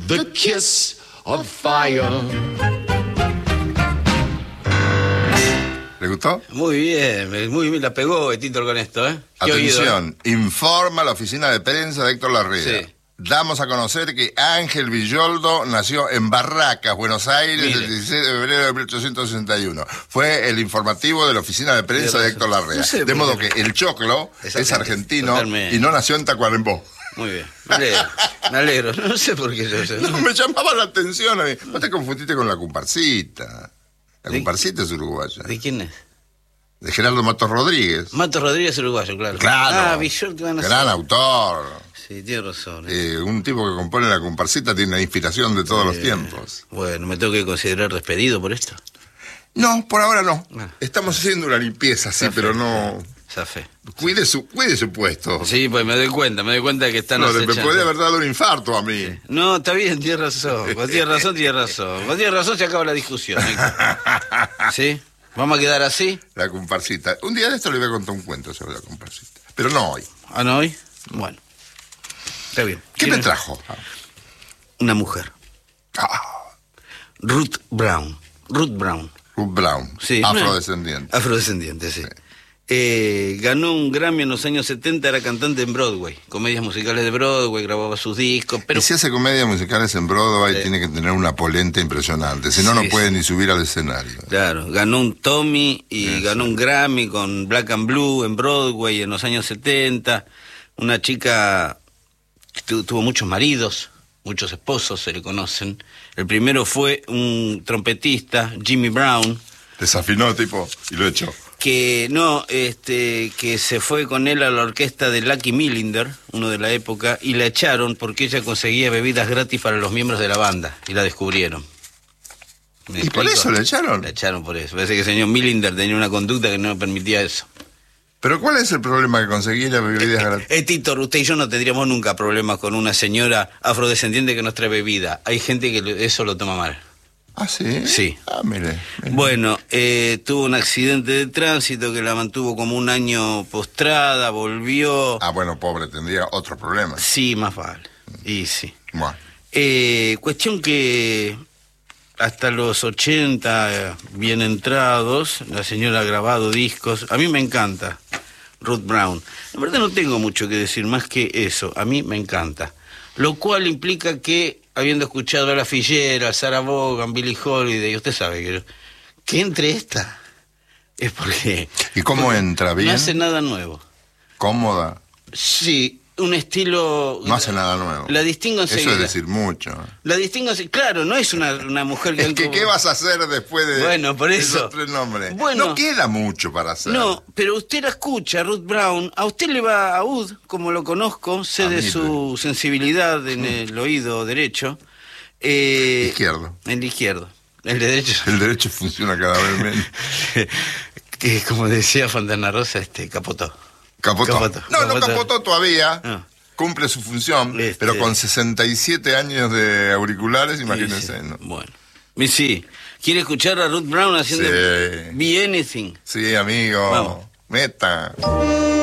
the kiss of fire. ¿Le gustó? Muy bien, la pegó Betito con esto, ¿eh? Atención, informa la oficina de prensa de Héctor Larrea. Sí. Damos a conocer que Ángel Villoldo nació en Barracas, Buenos Aires, Mire. el 16 de febrero de 1861. Fue el informativo de la oficina de prensa de Héctor Larrea. No sé de modo por qué. que el choclo es argentino Totalmente. y no nació en Tacuarembó. Muy bien, me alegro. No sé por qué yo sé. No, me llamaba la atención a mí. Vos te confundiste con la comparsita. La comparsita es uruguaya. ¿De quién es? De Gerardo Matos Rodríguez. Matos Rodríguez uruguayo, claro. Claro. Villoldo, van a Gran ser. autor. Sí, tiene razón. Un tipo que compone la comparsita tiene la inspiración de todos los tiempos. Bueno, ¿me tengo que considerar despedido por esto? No, por ahora no. Ah. Estamos haciendo una limpieza, sí, pero no... Zafé. Cuide su puesto. Sí, pues me doy cuenta de que están No, me acechando. puede haber dado un infarto a mí. No, está bien, tiene razón. Cuando tiene razón, tiene razón. Cuando tiene razón se acaba la discusión. ¿Sí? ¿Vamos a quedar así? La comparsita. Un día de esto le voy a contar un cuento sobre la comparsita. Pero no hoy. ¿Ah, no hoy? Bueno. Está bien. ¿Qué me ¿Quién es? trajo? Una mujer. Ah, Ruth Brown. Ruth Brown. Ruth Brown. Sí. Afrodescendiente. Afrodescendiente, sí. Ganó un Grammy en los años 70, era cantante en Broadway, comedias musicales de Broadway, grababa sus discos, pero... Y si hace comedias musicales en Broadway, tiene que tener una polenta impresionante. Si no, no puede ni subir al escenario. Claro, ganó un Tommy y Eso. ganó un Grammy con Black and Blue en Broadway en los años 70. Una chica que tuvo muchos maridos, muchos esposos, se le conocen. El primero fue un trompetista, Jimmy Brown, Desafinó, tipo, y lo echó. que que se fue con él a la orquesta de Lucky Millinder, uno de la época, y la echaron porque ella conseguía bebidas gratis para los miembros de la banda, y la descubrieron. ¿Me ¿Y por explico? eso le echaron? La echaron por eso. Parece que el señor Millinder tenía una conducta que no permitía eso. ¿Pero cuál es el problema que conseguí la bebidas gratis? Tito, usted y yo no tendríamos nunca problemas con una señora afrodescendiente que nos trae bebida. Hay gente que eso lo toma mal. ¿Ah, sí? Sí. Ah, mire. Bueno, tuvo un accidente de tránsito que la mantuvo como un año postrada, volvió... Ah, bueno, pobre, tendría otro problema. Sí, más vale. Y sí. Bueno. Cuestión que hasta los 80, bien entrados, la señora ha grabado discos. A mí me encanta Ruth Brown. La verdad no tengo mucho que decir más que eso. A mí me encanta. Lo cual implica que, habiendo escuchado a La Fillera, a Sarah Vaughan, Billie Holiday, usted sabe que entre esta es porque... ¿Y cómo entra? ¿Bien? No hace nada nuevo. ¿Cómoda? Sí, un estilo... No hace nada nuevo. La distingo enseguida. Eso es decir mucho. La distingo, claro, no es una mujer que... Es que, ¿qué vas a hacer después de Bueno, por eso. esos tres nombres? Bueno. No queda mucho para hacer. No, pero usted la escucha, Ruth Brown, a usted le va a Ud, como lo conozco, sé A de mí, su sensibilidad en el oído derecho. Izquierdo. El izquierdo. El de derecho. El derecho funciona cada vez menos. Que como decía Fontana Rosa, capotó. Capotó. Capotó. No capotó todavía. Ah. Cumple su función, pero con 67 años de auriculares, imagínense. Sí, sí. ¿No? Bueno. Y sí. ¿Quiere escuchar a Ruth Brown haciendo Sí. Be Anything? Sí, amigo. Vamos. Meta.